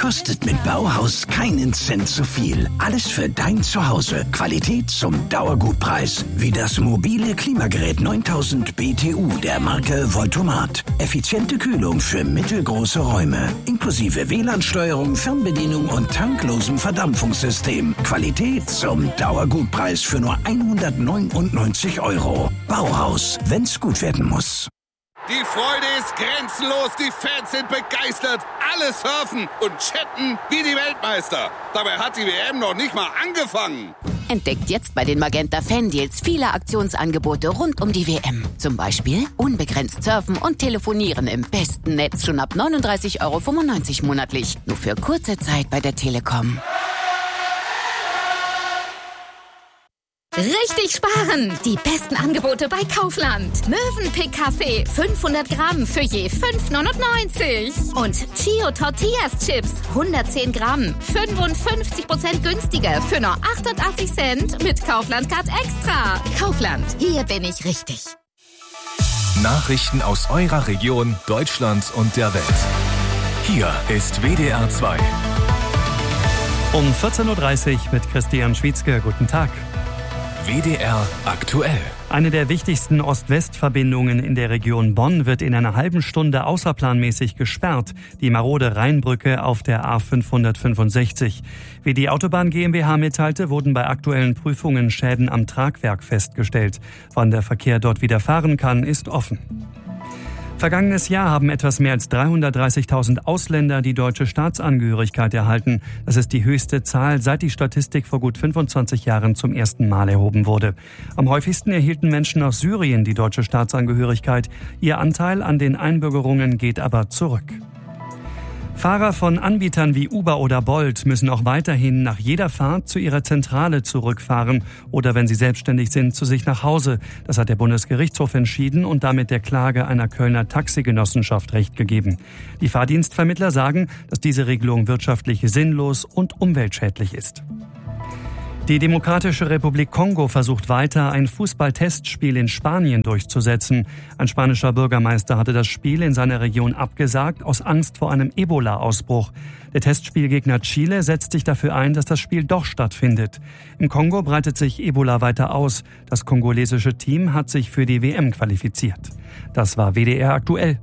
Kostet mit Bauhaus keinen Cent zu viel. Alles für dein Zuhause. Qualität zum Dauergutpreis. Wie das mobile Klimagerät 9000 BTU der Marke Voltomat. Effiziente Kühlung für mittelgroße Räume. Inklusive WLAN-Steuerung, Fernbedienung und tanklosem Verdampfungssystem. Qualität zum Dauergutpreis für nur 199 €. Bauhaus, wenn's gut werden muss. Die Freude ist grenzenlos, die Fans sind begeistert, alle surfen und chatten wie die Weltmeister. Dabei hat die WM noch nicht mal angefangen. Entdeckt jetzt bei den Magenta Fan-Deals viele Aktionsangebote rund um die WM. Zum Beispiel unbegrenzt surfen und telefonieren im besten Netz schon ab 39,95 € monatlich. Nur für kurze Zeit bei der Telekom. Richtig sparen! Die besten Angebote bei Kaufland. Mövenpick Kaffee 500 Gramm für je 5,99 €. Und Chio Tortillas Chips 110 Gramm 55% günstiger für nur 88 Cent mit Kaufland Card Extra. Kaufland, hier bin ich richtig. Nachrichten aus eurer Region, Deutschland und der Welt. Hier ist WDR 2. Um 14:30 Uhr mit Christian Schwietzke. Guten Tag. WDR aktuell. Eine der wichtigsten Ost-West-Verbindungen in der Region Bonn wird in einer halben Stunde außerplanmäßig gesperrt. Die marode Rheinbrücke auf der A565. Wie die Autobahn GmbH mitteilte, wurden bei aktuellen Prüfungen Schäden am Tragwerk festgestellt. Wann der Verkehr dort wieder fahren kann, ist offen. Vergangenes Jahr haben etwas mehr als 330.000 Ausländer die deutsche Staatsangehörigkeit erhalten. Das ist die höchste Zahl, seit die Statistik vor gut 25 Jahren zum ersten Mal erhoben wurde. Am häufigsten erhielten Menschen aus Syrien die deutsche Staatsangehörigkeit. Ihr Anteil an den Einbürgerungen geht aber zurück. Fahrer von Anbietern wie Uber oder Bolt müssen auch weiterhin nach jeder Fahrt zu ihrer Zentrale zurückfahren oder, wenn sie selbstständig sind, zu sich nach Hause. Das hat der Bundesgerichtshof entschieden und damit der Klage einer Kölner Taxigenossenschaft Recht gegeben. Die Fahrdienstvermittler sagen, dass diese Regelung wirtschaftlich sinnlos und umweltschädlich ist. Die Demokratische Republik Kongo versucht weiter, ein Fußballtestspiel in Spanien durchzusetzen. Ein spanischer Bürgermeister hatte das Spiel in seiner Region abgesagt, aus Angst vor einem Ebola-Ausbruch. Der Testspielgegner Chile setzt sich dafür ein, dass das Spiel doch stattfindet. Im Kongo breitet sich Ebola weiter aus. Das kongolesische Team hat sich für die WM qualifiziert. Das war WDR aktuell.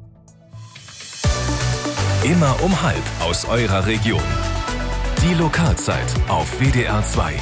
Immer um 12:30 aus eurer Region. Die Lokalzeit auf WDR 2.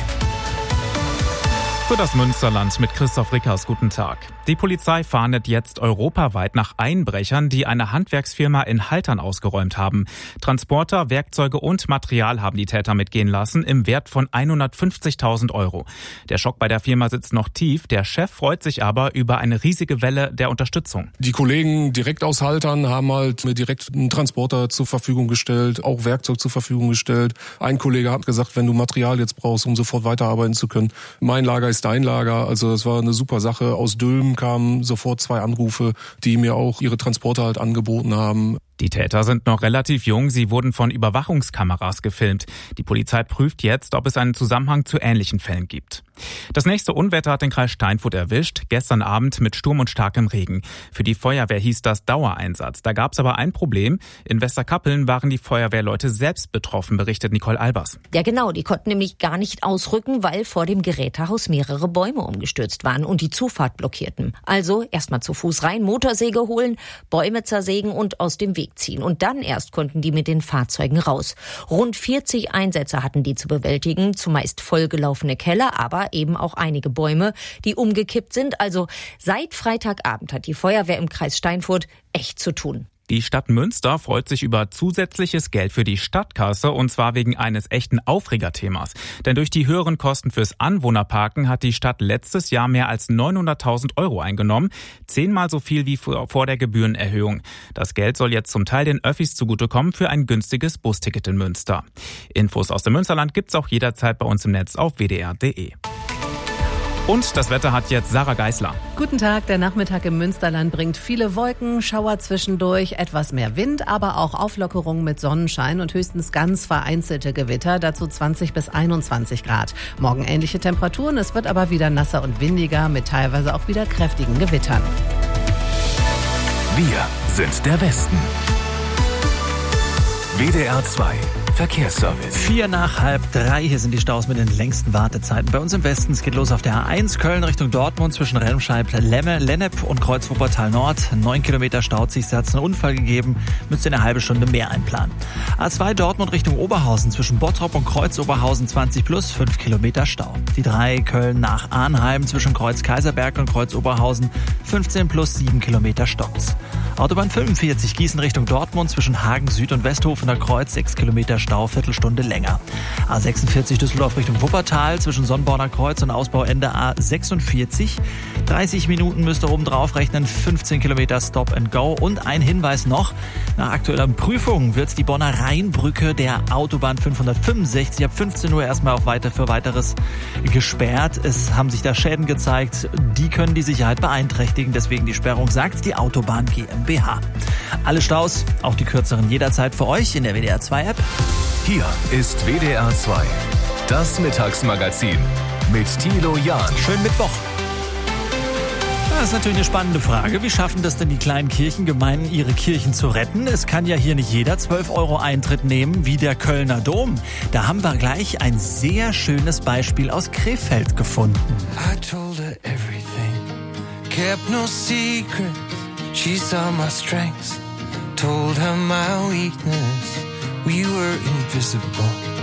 Für das Münsterland mit Christoph Rickers, guten Tag. Die Polizei fahndet jetzt europaweit nach Einbrechern, die eine Handwerksfirma in Haltern ausgeräumt haben. Transporter, Werkzeuge und Material haben die Täter mitgehen lassen im Wert von 150.000 €. Der Schock bei der Firma sitzt noch tief. Der Chef freut sich aber über eine riesige Welle der Unterstützung. Die Kollegen direkt aus Haltern haben halt mir direkt einen Transporter zur Verfügung gestellt, auch Werkzeug zur Verfügung gestellt. Ein Kollege hat gesagt, wenn du Material jetzt brauchst, um sofort weiterarbeiten zu können, mein Lager ist dein Lager. Also es war eine super Sache. Aus Dülmen kamen sofort 2 Anrufe, die mir auch ihre Transporter halt angeboten haben. Die Täter sind noch relativ jung, sie wurden von Überwachungskameras gefilmt. Die Polizei prüft jetzt, ob es einen Zusammenhang zu ähnlichen Fällen gibt. Das nächste Unwetter hat den Kreis Steinfurt erwischt, gestern Abend mit Sturm und starkem Regen. Für die Feuerwehr hieß das Dauereinsatz. Da gab es aber ein Problem. In Westerkappeln waren die Feuerwehrleute selbst betroffen, berichtet Nicole Albers. Ja genau, die konnten nämlich gar nicht ausrücken, weil vor dem Gerätehaus mehrere Bäume umgestürzt waren und die Zufahrt blockierten. Also erstmal zu Fuß rein, Motorsäge holen, Bäume zersägen und aus dem Weg ziehen. Und dann erst konnten die mit den Fahrzeugen raus. Rund 40 Einsätze hatten die zu bewältigen, zumeist vollgelaufene Keller, aber eben auch einige Bäume, die umgekippt sind. Also seit Freitagabend hat die Feuerwehr im Kreis Steinfurt echt zu tun. Die Stadt Münster freut sich über zusätzliches Geld für die Stadtkasse, und zwar wegen eines echten Aufregerthemas. Denn durch die höheren Kosten fürs Anwohnerparken hat die Stadt letztes Jahr mehr als 900.000 € eingenommen. 10-mal so viel wie vor der Gebührenerhöhung. Das Geld soll jetzt zum Teil den Öffis zugutekommen für ein günstiges Busticket in Münster. Infos aus dem Münsterland gibt's auch jederzeit bei uns im Netz auf wdr.de. Und das Wetter hat jetzt Sarah Geisler. Guten Tag, der Nachmittag im Münsterland bringt viele Wolken, Schauer zwischendurch, etwas mehr Wind, aber auch Auflockerungen mit Sonnenschein und höchstens ganz vereinzelte Gewitter, dazu 20 bis 21 Grad. Morgen ähnliche Temperaturen, es wird aber wieder nasser und windiger mit teilweise auch wieder kräftigen Gewittern. Wir sind der Westen. WDR 2 Verkehrsservice. 2:45. Hier sind die Staus mit den längsten Wartezeiten. Bei uns im Westen, es geht los auf der A1 Köln Richtung Dortmund zwischen Remscheid, Lennep und Kreuz Wuppertal Nord. 9 Kilometer staut sich, es hat einen Unfall gegeben. Müsst ihr eine halbe Stunde mehr einplanen. A2 Dortmund Richtung Oberhausen zwischen Bottrop und Kreuz Oberhausen 20 plus 5 Kilometer Stau. Die 3 Köln nach Arnheim zwischen Kreuz Kaiserberg und Kreuz Oberhausen 15 plus 7 Kilometer Staus. Autobahn 45 Gießen Richtung Dortmund zwischen Hagen Süd und Westhofener Kreuz 6 Kilometer Stau, Viertelstunde länger. A46 Düsseldorf Richtung Wuppertal zwischen Sonnborner Kreuz und Ausbauende A46. 30 Minuten müsst ihr oben drauf rechnen, 15 Kilometer Stop and Go. Und ein Hinweis noch, nach aktueller Prüfung wird die Bonner Rheinbrücke der Autobahn 565 ab 15 Uhr erstmal auch für weiteres gesperrt. Es haben sich da Schäden gezeigt, die können die Sicherheit beeinträchtigen, deswegen die Sperrung, sagt die Autobahn GmbH. Alle Staus, auch die kürzeren, jederzeit für euch in der WDR 2 App. Hier ist WDR 2, das Mittagsmagazin mit Thilo Jahn. Schönen Mittwoch. Das ist natürlich eine spannende Frage. Wie schaffen das denn die kleinen Kirchengemeinden, ihre Kirchen zu retten? Es kann ja hier nicht jeder 12 € Eintritt nehmen, wie der Kölner Dom. Da haben wir gleich ein sehr schönes Beispiel aus Krefeld gefunden. I told her everything, kept no secret. She saw my strengths, told her my weakness. We were invisible.